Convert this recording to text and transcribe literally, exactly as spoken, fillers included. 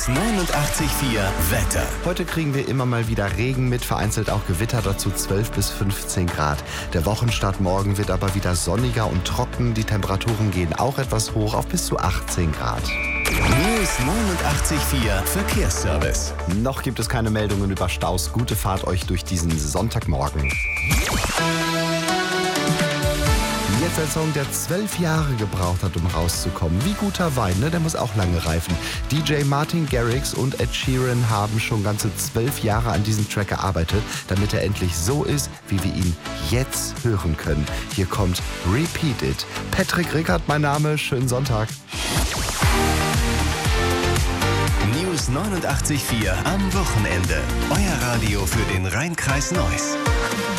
News neunundachtzig Komma vier Wetter. Heute kriegen wir immer mal wieder Regen mit, vereinzelt auch Gewitter, dazu zwölf bis fünfzehn Grad. Der Wochenstart morgen wird aber wieder sonniger und trocken. Die Temperaturen gehen auch etwas hoch auf bis zu achtzehn Grad. News neunundachtzig Komma vier Verkehrsservice. Noch gibt es keine Meldungen über Staus. Gute Fahrt euch durch diesen Sonntagmorgen. Jetzt ein Song, der zwölf Jahre gebraucht hat, um rauszukommen. Wie guter Wein, ne? Der muss auch lange reifen. D J Martin Garrix und Ed Sheeran haben schon ganze zwölf Jahre an diesem Track gearbeitet, damit er endlich so ist, wie wir ihn jetzt hören können. Hier kommt Repeat It. Patrick Rickert, mein Name. Schönen Sonntag. News neunundachtzig Komma vier am Wochenende. Euer Radio für den Rhein-Kreis Neuss.